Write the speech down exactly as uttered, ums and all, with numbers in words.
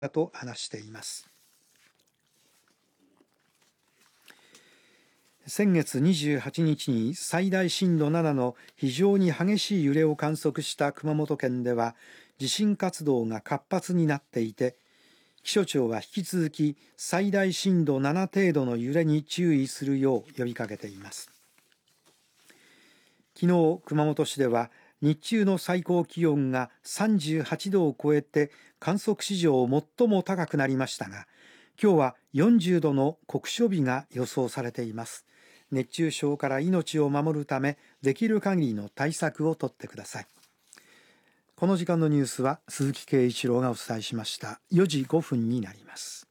だと話しています。先月にじゅうはちにちに最大震度ななの非常に激しい揺れを観測した熊本県では地震活動が活発になっていて、気象庁は引き続き最大震度なな程度の揺れに注意するよう呼びかけています。昨日、熊本市では日中の最高気温がさんじゅうはちどを超えて観測史上最も高くなりましたが、今日はよんじゅうどの酷暑日が予想されています。熱中症から命を守るため、できる限りの対策をとってください。この時間のニュースは鈴木圭一郎がお伝えしました。よじごふんになります。